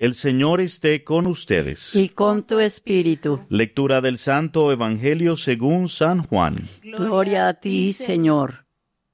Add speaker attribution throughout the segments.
Speaker 1: El Señor esté con ustedes.
Speaker 2: Y con tu espíritu.
Speaker 1: Lectura del Santo Evangelio según San Juan.
Speaker 2: Gloria a ti, Señor.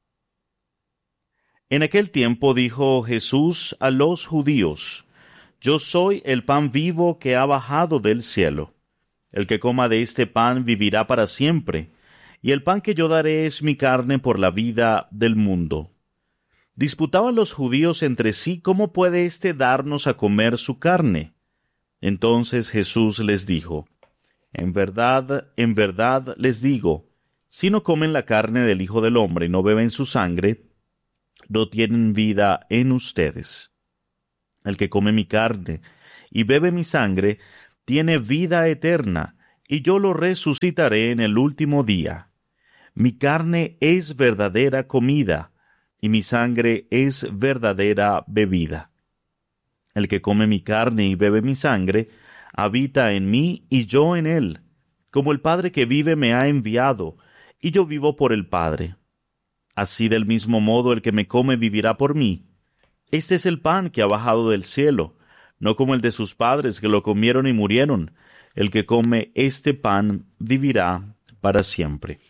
Speaker 1: En aquel tiempo dijo Jesús a los judíos: Yo soy el pan vivo que ha bajado del cielo. El que coma de este pan vivirá para siempre, y el pan que yo daré es mi carne por la vida del mundo. Disputaban los judíos entre sí cómo puede éste darnos a comer su carne. Entonces Jesús les dijo: en verdad les digo, si no comen la carne del Hijo del Hombre y no beben su sangre, no tienen vida en ustedes. El que come mi carne y bebe mi sangre, tiene vida eterna, y yo lo resucitaré en el último día. Mi carne es verdadera comida, y mi sangre es verdadera bebida. El que come mi carne y bebe mi sangre, habita en mí y yo en él, como el Padre que vive me ha enviado, y yo vivo por el Padre. Así del mismo modo el que me come vivirá por mí. Este es el pan que ha bajado del cielo, no como el de sus padres que lo comieron y murieron. El que come este pan vivirá para siempre.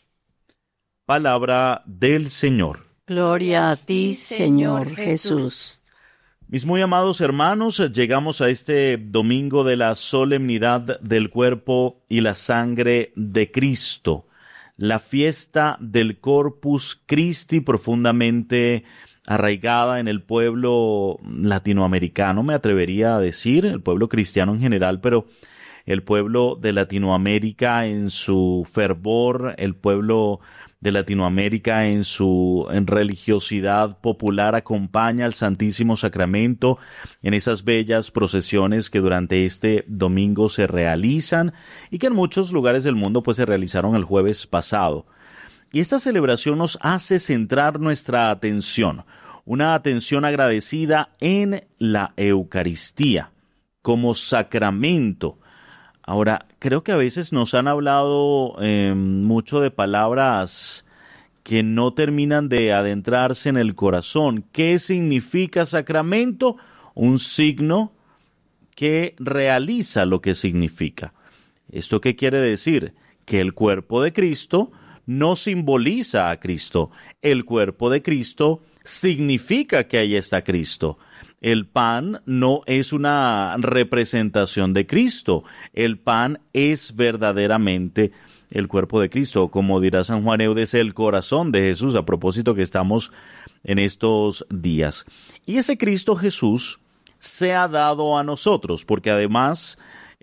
Speaker 1: Palabra del Señor.
Speaker 2: Gloria a ti, Señor Jesús.
Speaker 1: Mis muy amados hermanos, llegamos a este domingo de la solemnidad del cuerpo y la sangre de Cristo, la fiesta del Corpus Christi, profundamente arraigada en el pueblo latinoamericano, me atrevería a decir, el pueblo cristiano en general, pero el pueblo de Latinoamérica en su fervor, el pueblo de Latinoamérica en religiosidad popular acompaña al Santísimo Sacramento en esas bellas procesiones que durante este domingo se realizan y que en muchos lugares del mundo pues se realizaron el jueves pasado. Y esta celebración nos hace centrar nuestra atención, una atención agradecida en la Eucaristía como sacramento. Ahora, creo que a veces nos han hablado mucho de palabras que no terminan de adentrarse en el corazón. ¿Qué significa sacramento? Un signo que realiza lo que significa. ¿Esto qué quiere decir? Que el cuerpo de Cristo no simboliza a Cristo. El cuerpo de Cristo significa que ahí está Cristo. El pan no es una representación de Cristo. El pan es verdaderamente el cuerpo de Cristo. Como dirá San Juan Eudes, el corazón de Jesús, a propósito que estamos en estos días. Y ese Cristo Jesús se ha dado a nosotros, porque además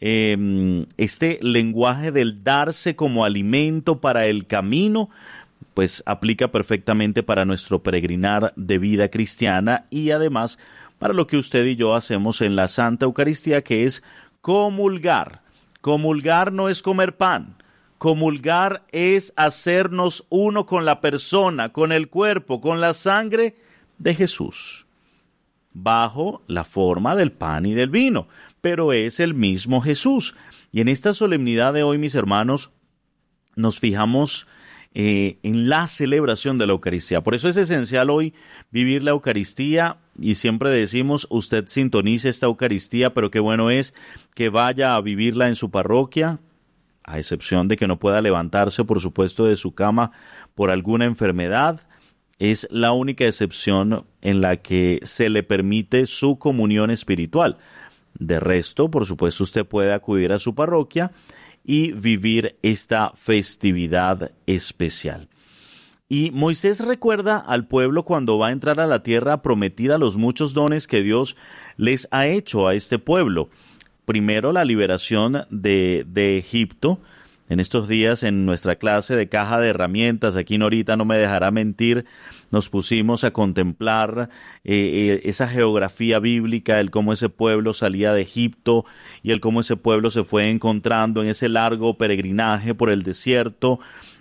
Speaker 1: este lenguaje del darse como alimento para el camino, pues aplica perfectamente para nuestro peregrinar de vida cristiana y además para lo que usted y yo hacemos en la Santa Eucaristía, que es comulgar. Comulgar no es comer pan. Comulgar es hacernos uno con la persona, con el cuerpo, con la sangre de Jesús, bajo la forma del pan y del vino, pero es el mismo Jesús. Y en esta solemnidad de hoy, mis hermanos, nos fijamos en la celebración de la Eucaristía. Por eso es esencial hoy vivir la Eucaristía y siempre decimos, usted sintonice esta Eucaristía, pero qué bueno es que vaya a vivirla en su parroquia, a excepción de que no pueda levantarse, por supuesto, de su cama por alguna enfermedad. Es la única excepción en la que se le permite su comunión espiritual. De resto, por supuesto, usted puede acudir a su parroquia y vivir esta festividad especial. Y Moisés recuerda al pueblo cuando va a entrar a la tierra prometida los muchos dones que Dios les ha hecho a este pueblo. Primero, la liberación de Egipto. En estos días, en nuestra clase de caja de herramientas, aquí Norita no me dejará mentir, nos pusimos a contemplar esa geografía bíblica, el cómo ese pueblo salía de Egipto y el cómo ese pueblo se fue encontrando en ese largo peregrinaje por el desierto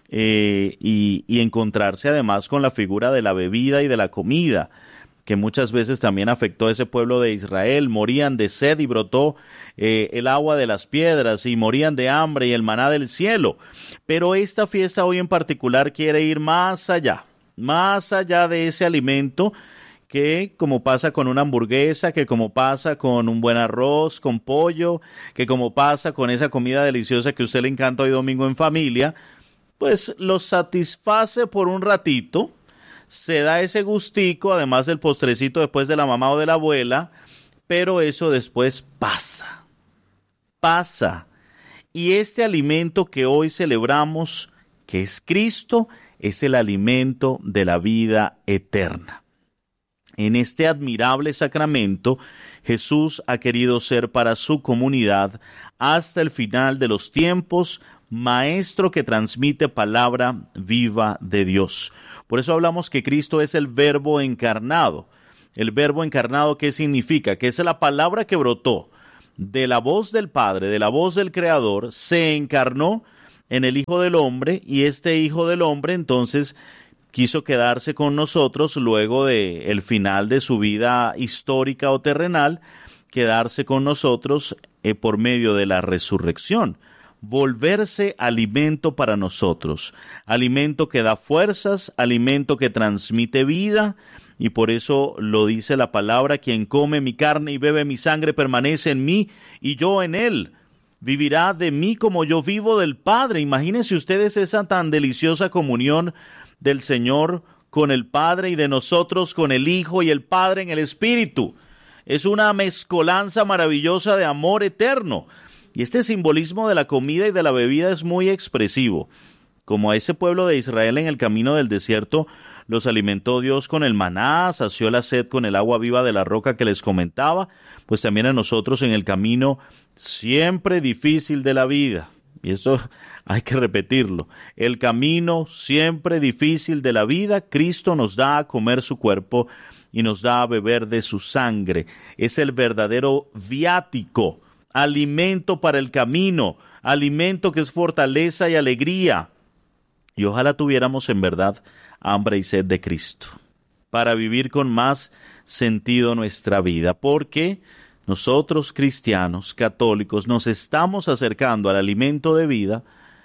Speaker 1: y encontrarse además con la figura de la bebida y de la comida, que muchas veces también afectó a ese pueblo de Israel. Morían de sed y brotó el agua de las piedras, y morían de hambre y el maná del cielo. Pero esta fiesta hoy en particular quiere ir más allá de ese alimento que como pasa con una hamburguesa, que como pasa con un buen arroz con pollo, que como pasa con esa comida deliciosa que a usted le encanta hoy domingo en familia, pues los satisface por un ratito, se da ese gustico, además del postrecito después de la mamá o de la abuela, pero eso después pasa. Y este alimento que hoy celebramos, que es Cristo, es el alimento de la vida eterna. En este admirable sacramento, Jesús ha querido ser para su comunidad, hasta el final de los tiempos, Maestro que transmite palabra viva de Dios. Por eso hablamos que Cristo es el Verbo encarnado. El Verbo encarnado, ¿qué significa? Que es la palabra que brotó de la voz del Padre, de la voz del Creador, se encarnó en el Hijo del Hombre, y este Hijo del Hombre entonces quiso quedarse con nosotros luego del final de su vida histórica o terrenal, quedarse con nosotros por medio de la resurrección, volverse alimento para nosotros, alimento que da fuerzas, alimento que transmite vida, y por eso lo dice la palabra: quien come mi carne y bebe mi sangre permanece en mí y yo en él. Vivirá de mí como yo vivo del Padre. Imagínense ustedes esa tan deliciosa comunión del Señor con el Padre y de nosotros con el Hijo y el Padre en el Espíritu. Es una mezcolanza maravillosa de amor eterno. Y este simbolismo de la comida y de la bebida es muy expresivo. Como a ese pueblo de Israel en el camino del desierto los alimentó Dios con el maná, sació la sed con el agua viva de la roca que les comentaba, pues también a nosotros en el camino siempre difícil de la vida. Y esto hay que repetirlo. El camino siempre difícil de la vida, Cristo nos da a comer su cuerpo y nos da a beber de su sangre. Es el verdadero viático, alimento para el camino, alimento que es fortaleza y alegría. Y ojalá tuviéramos en verdad hambre y sed de Cristo, para vivir con más sentido nuestra vida, porque nosotros cristianos, católicos, nos estamos acercando al alimento de vida,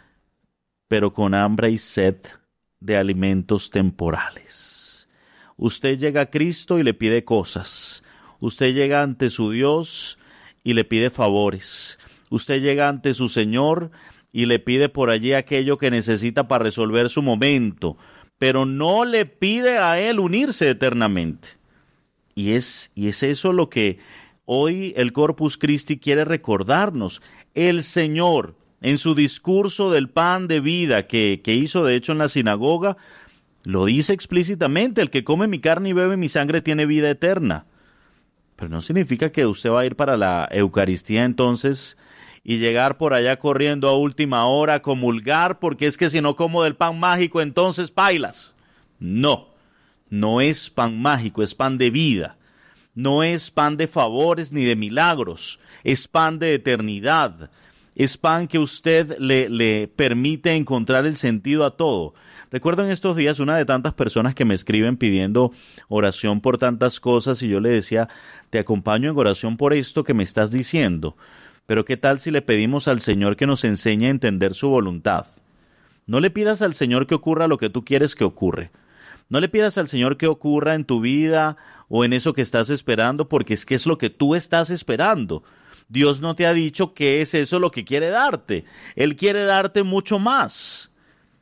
Speaker 1: pero con hambre y sed de alimentos temporales. Usted llega a Cristo y le pide cosas. Usted llega ante su Dios y le pide favores. Usted llega ante su Señor y le pide por allí aquello que necesita para resolver su momento, pero no le pide a Él unirse eternamente. Y es eso lo que hoy el Corpus Christi quiere recordarnos. El Señor, en su discurso del pan de vida que hizo de hecho en la sinagoga, lo dice explícitamente: el que come mi carne y bebe mi sangre tiene vida eterna. Pero no significa que usted va a ir para la Eucaristía entonces y llegar por allá corriendo a última hora a comulgar, porque es que si no como del pan mágico entonces pailas. No, no es pan mágico, es pan de vida. No es pan de favores ni de milagros, es pan de eternidad. Es pan que usted le permite encontrar el sentido a todo. Recuerdo en estos días una de tantas personas que me escriben pidiendo oración por tantas cosas, y yo le decía: te acompaño en oración por esto que me estás diciendo, pero ¿qué tal si le pedimos al Señor que nos enseñe a entender su voluntad? No le pidas al Señor que ocurra lo que tú quieres que ocurra. No le pidas al Señor que ocurra en tu vida o en eso que estás esperando, porque es que es lo que tú estás esperando. Dios no te ha dicho qué es eso lo que quiere darte. Él quiere darte mucho más.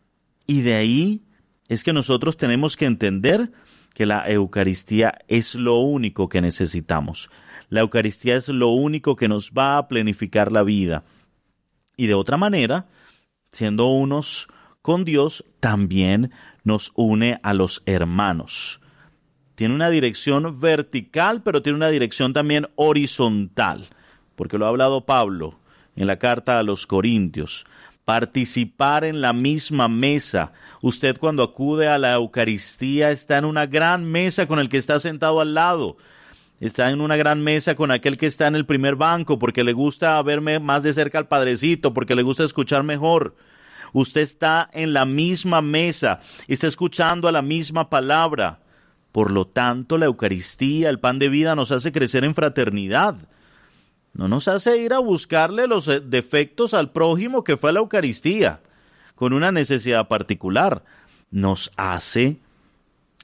Speaker 1: Y de ahí es que nosotros tenemos que entender que la Eucaristía es lo único que necesitamos. La Eucaristía es lo único que nos va a planificar la vida. Y de otra manera, siendo unos con Dios, también nos une a los hermanos. Tiene una dirección vertical, pero tiene una dirección también horizontal, porque lo ha hablado Pablo en la carta a los Corintios. Participar en la misma mesa. Usted cuando acude a la Eucaristía está en una gran mesa con el que está sentado al lado. Está en una gran mesa con aquel que está en el primer banco porque le gusta verme más de cerca al Padrecito, porque le gusta escuchar mejor. Usted está en la misma mesa, está escuchando a la misma palabra. Por lo tanto, la Eucaristía, el pan de vida, nos hace crecer en fraternidad. No nos hace ir a buscarle los defectos al prójimo que fue a la Eucaristía, con una necesidad particular. Nos hace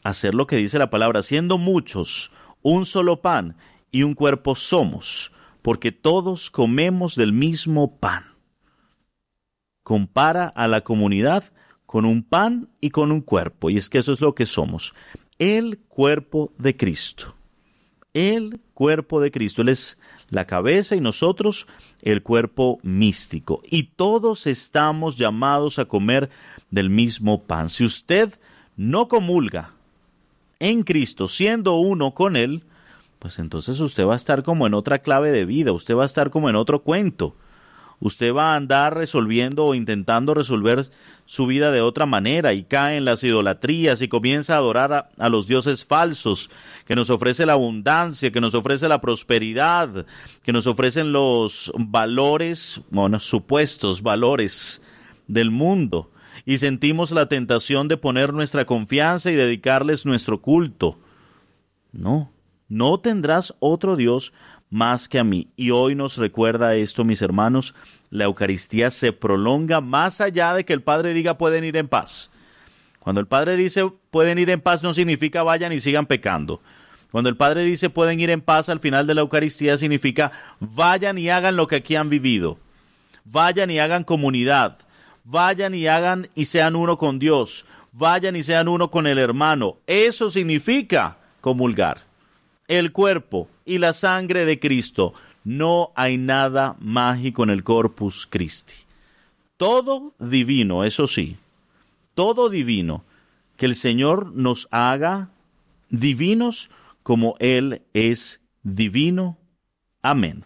Speaker 1: hacer lo que dice la palabra, siendo muchos, un solo pan y un cuerpo somos, porque todos comemos del mismo pan. Compara a la comunidad con un pan y con un cuerpo, y es que eso es lo que somos, el cuerpo de Cristo. El cuerpo de Cristo, Él es la cabeza y nosotros el cuerpo místico. Y todos estamos llamados a comer del mismo pan. Si usted no comulga en Cristo, siendo uno con Él, pues entonces usted va a estar como en otra clave de vida, usted va a estar como en otro cuento. Usted va a andar resolviendo o intentando resolver su vida de otra manera y cae en las idolatrías y comienza a adorar a los dioses falsos que nos ofrece la abundancia, que nos ofrece la prosperidad, que nos ofrecen los valores, supuestos valores del mundo. Y sentimos la tentación de poner nuestra confianza y dedicarles nuestro culto. No tendrás otro Dios más que a mí. Y hoy nos recuerda esto, mis hermanos, la Eucaristía se prolonga más allá de que el Padre diga pueden ir en paz. Cuando el Padre dice pueden ir en paz no significa vayan y sigan pecando. Cuando el Padre dice pueden ir en paz al final de la Eucaristía significa vayan y hagan lo que aquí han vivido. Vayan y hagan comunidad. Vayan y hagan y sean uno con Dios. Vayan y sean uno con el hermano. Eso significa comulgar. El cuerpo y la sangre de Cristo. No hay nada mágico en el Corpus Christi. Todo divino, eso sí. Todo divino. Que el Señor nos haga divinos como Él es divino. Amén.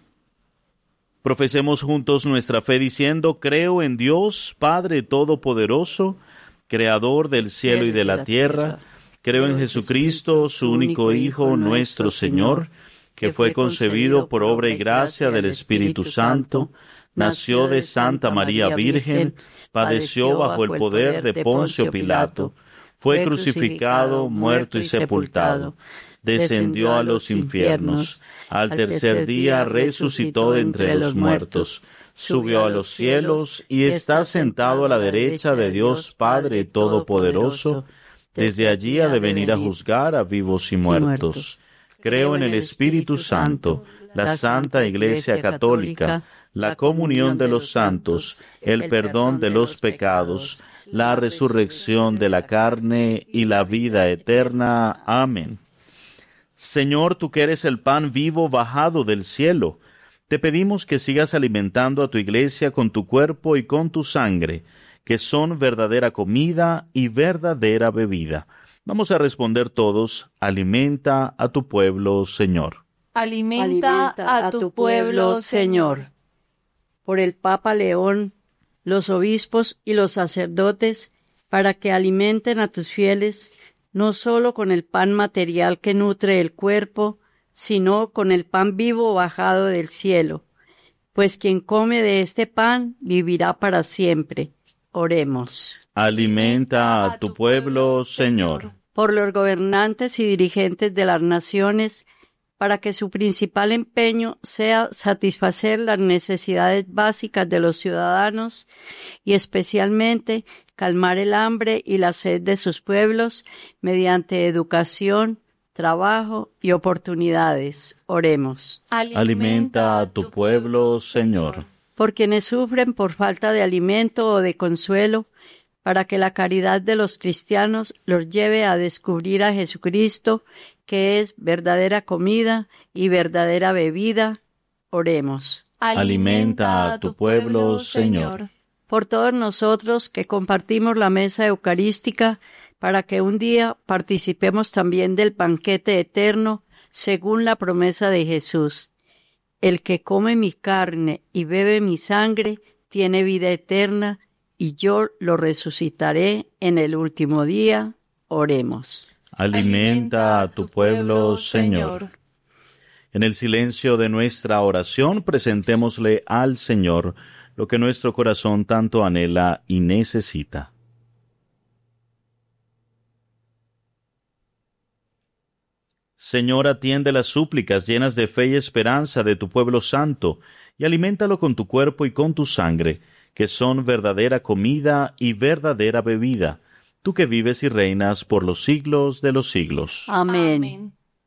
Speaker 1: Profesemos juntos nuestra fe diciendo, creo en Dios, Padre Todopoderoso, Creador del cielo y de la tierra. Creo en Jesucristo, su único Hijo, nuestro Señor, que fue concebido por obra y gracia del Espíritu Santo, nació de Santa María Virgen, padeció bajo el poder de Poncio Pilato, fue crucificado, muerto y sepultado, descendió a los infiernos, al tercer día resucitó de entre los muertos, subió a los cielos y está sentado a la derecha de Dios Padre Todopoderoso. Desde allí ha de venir a juzgar a vivos y muertos. Creo en el Espíritu Santo, la Santa Iglesia Católica, la comunión de los santos, el perdón de los pecados, la resurrección de la carne y la vida eterna. Amén. Señor, tú que eres el pan vivo bajado del cielo, te pedimos que sigas alimentando a tu Iglesia con tu cuerpo y con tu sangre, que son verdadera comida y verdadera bebida. Vamos a responder todos, alimenta a tu pueblo, Señor.
Speaker 2: Alimenta a tu pueblo, Señor. Por el Papa León, los obispos y los sacerdotes, para que alimenten a tus fieles, no solo con el pan material que nutre el cuerpo, sino con el pan vivo bajado del cielo. Pues quien come de este pan vivirá para siempre. Oremos.
Speaker 1: Alimenta a tu pueblo, Señor.
Speaker 2: Por los gobernantes y dirigentes de las naciones, para que su principal empeño sea satisfacer las necesidades básicas de los ciudadanos y especialmente calmar el hambre y la sed de sus pueblos mediante educación, trabajo y oportunidades. Oremos.
Speaker 1: Alimenta a tu pueblo, Señor.
Speaker 2: Por quienes sufren por falta de alimento o de consuelo, para que la caridad de los cristianos los lleve a descubrir a Jesucristo, que es verdadera comida y verdadera bebida. Oremos.
Speaker 1: Alimenta a tu pueblo, Señor.
Speaker 2: Por todos nosotros que compartimos la mesa eucarística, para que un día participemos también del banquete eterno, según la promesa de Jesús. El que come mi carne y bebe mi sangre tiene vida eterna, y yo lo resucitaré en el último día. Oremos.
Speaker 1: Alimenta a tu pueblo, Señor. En el silencio de nuestra oración, presentémosle al Señor lo que nuestro corazón tanto anhela y necesita. Señor, atiende las súplicas llenas de fe y esperanza de tu pueblo santo, y aliméntalo con tu cuerpo y con tu sangre, que son verdadera comida y verdadera bebida. tú que vives y reinas por los siglos de los siglos.
Speaker 2: Amén.